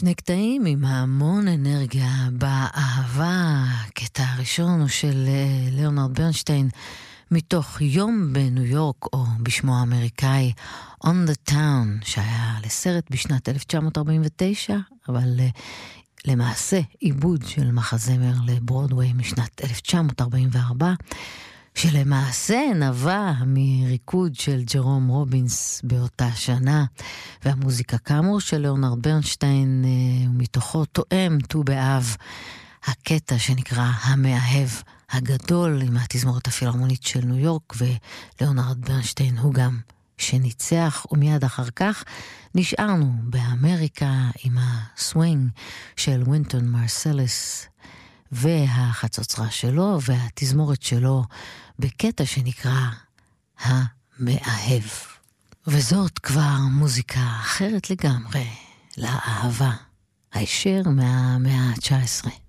שני קטעים עם המון אנרגיה באהבה. הקטע הראשון הוא של ליאונרד ברנשטיין מתוך יום בניו יורק, או בשמו האמריקאי On the Town, שהיה לסרט בשנת 1949, אבל למעשה עיבוד של מחזמר לברודווי משנת 1944, שלמעשה נבע מריקוד של ג'רום רובינס באותה שנה, והמוזיקה כאמור של ליאונרד ברנשטיין, ומתוכו תואם ט"ו באב הקטע שנקרא המאהב הגדול, עם התזמורת הפילהרמונית של ניו יורק, וליאונרד ברנשטיין הוא גם שניצח. ומיד אחר כך נשארנו באמריקה עם הסווינג של וינטון מרסלס והחצוצרה שלו והתזמורת שלו בקטע שנקרא המאהב. וזאת כבר מוזיקה אחרת לגמרי לאהבה, הישר מהמאה ה-19.